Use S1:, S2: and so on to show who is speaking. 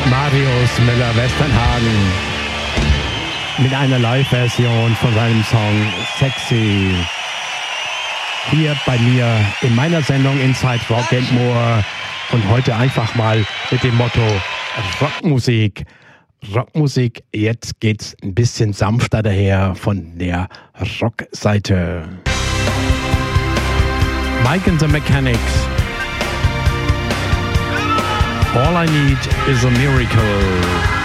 S1: Marius Müller-Westernhagen mit einer Live-Version von seinem Song Sexy. Hier bei mir in meiner Sendung Inside Rock and More und heute einfach mal mit dem Motto Rockmusik. Rockmusik, jetzt geht's ein bisschen sanfter daher von der Rockseite. Mike and the Mechanics. All I need is a miracle.